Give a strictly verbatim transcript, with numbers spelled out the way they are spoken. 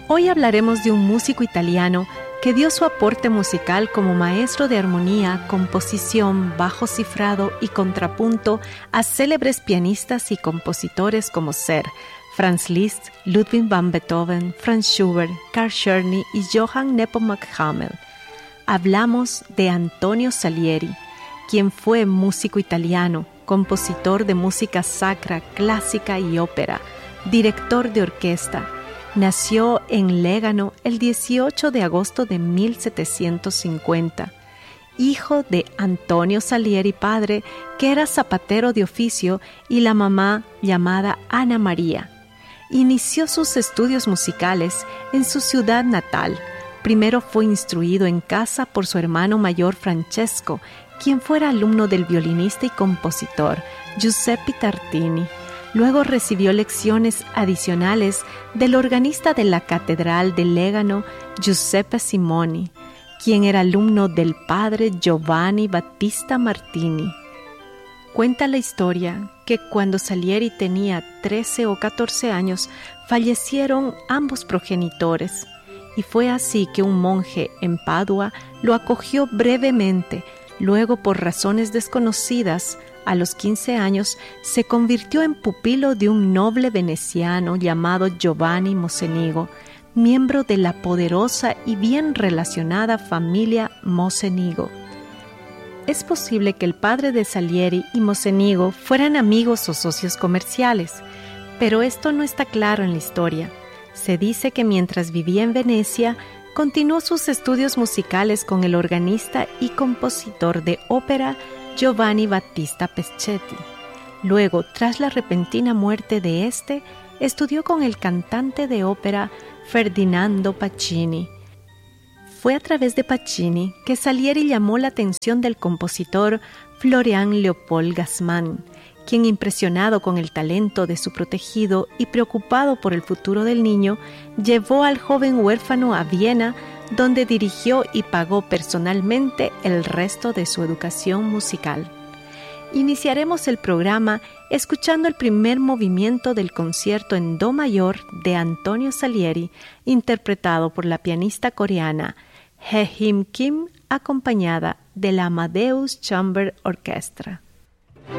Hoy hablaremos de un músico italiano que dio su aporte musical como maestro de armonía, composición, bajo cifrado y contrapunto a célebres pianistas y compositores como ser Franz Liszt, Ludwig van Beethoven, Franz Schubert, Carl Czerny y Johann Nepomuk Hummel. Hablamos de Antonio Salieri, quien fue músico italiano, compositor de música sacra, clásica y ópera, director de orquesta. Nació en Légano el dieciocho de agosto de mil setecientos cincuenta, hijo de Antonio Salieri padre, que era zapatero de oficio, y la mamá llamada Ana María. Inició sus estudios musicales en su ciudad natal. Primero fue instruido en casa por su hermano mayor Francesco, quien fuera alumno del violinista y compositor Giuseppe Tartini. Luego recibió lecciones adicionales del organista de la Catedral de Légano, Giuseppe Simoni, quien era alumno del padre Giovanni Battista Martini. Cuenta la historia que cuando Salieri tenía trece o catorce años, fallecieron ambos progenitores, y fue así que un monje en Padua lo acogió brevemente. Luego, por razones desconocidas, a los quince años, se convirtió en pupilo de un noble veneciano llamado Giovanni Mocenigo, miembro de la poderosa y bien relacionada familia Mocenigo. Es posible que el padre de Salieri y Mocenigo fueran amigos o socios comerciales, pero esto no está claro en la historia. Se dice que mientras vivía en Venecia, continuó sus estudios musicales con el organista y compositor de ópera Giovanni Battista Peschetti. Luego, tras la repentina muerte de este, estudió con el cantante de ópera Ferdinando Pacini. Fue a través de Pacini que Salieri llamó la atención del compositor Florian Leopold Gassman, quien, impresionado con el talento de su protegido y preocupado por el futuro del niño, llevó al joven huérfano a Viena, donde dirigió y pagó personalmente el resto de su educación musical. Iniciaremos el programa escuchando el primer movimiento del concierto en do mayor de Antonio Salieri, interpretado por la pianista coreana Hye Him Kim, acompañada de la Amadeus Chamber Orchestra.